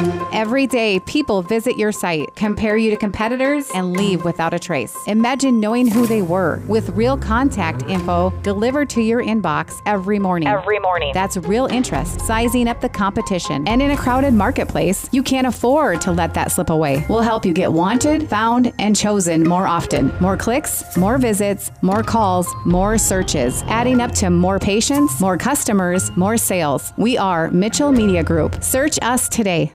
Every day, people visit your site, compare you to competitors, and leave without a trace. Imagine knowing who they were with real contact info delivered to your inbox every morning. That's real interest, sizing up the competition. And in a crowded marketplace, you can't afford to let that slip away. We'll help you get wanted, found, and chosen more often. More clicks, more visits, more calls, more searches, adding up to more patients, more customers, more sales. We are Mitchell Media Group. Search us today.